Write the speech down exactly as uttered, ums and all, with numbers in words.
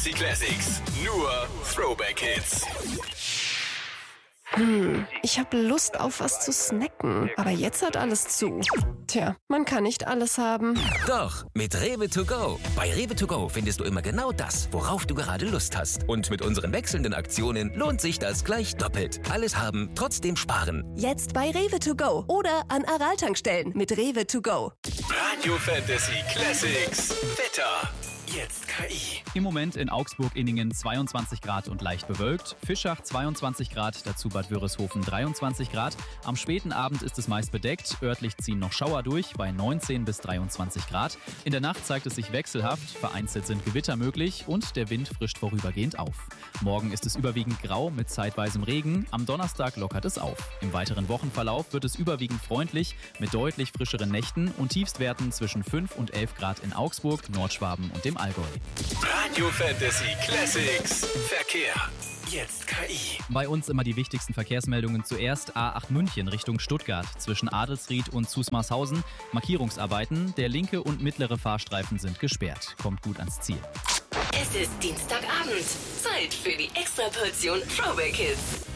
Fantasy Classics. Nur Throwback Hits. Hm, ich habe Lust auf was zu snacken, aber jetzt hat alles zu. Tja, man kann nicht alles haben. Doch, mit Rewe to go. Bei Rewe to go findest du immer genau das, worauf du gerade Lust hast. Und mit unseren wechselnden Aktionen lohnt sich das gleich doppelt. Alles haben, trotzdem sparen. Jetzt bei Rewe to go oder an Aral-Tankstellen mit Rewe to go. Radio Fantasy Classics. Wetter. Jetzt K I. Im Moment in Augsburg-Inningen zweiundzwanzig Grad und leicht bewölkt, Fischach zweiundzwanzig Grad, dazu Bad Wörishofen dreiundzwanzig Grad. Am späten Abend ist es meist bedeckt, örtlich ziehen noch Schauer durch bei neunzehn bis dreiundzwanzig Grad. In der Nacht zeigt es sich wechselhaft, vereinzelt sind Gewitter möglich und der Wind frischt vorübergehend auf. Morgen ist es überwiegend grau mit zeitweisem Regen, am Donnerstag lockert es auf. Im weiteren Wochenverlauf wird es überwiegend freundlich mit deutlich frischeren Nächten und Tiefstwerten zwischen fünf und elf Grad in Augsburg, Nordschwaben und dem Allgäu. Radio Fantasy Classics. Verkehr. Jetzt K I. Bei uns immer die wichtigsten Verkehrsmeldungen zuerst. A acht München Richtung Stuttgart. Zwischen Adelsried und Zusmarshausen. Markierungsarbeiten. Der linke und mittlere Fahrstreifen sind gesperrt. Kommt gut ans Ziel. Es ist Dienstagabend. Zeit für die Extraportion Throwback Hits.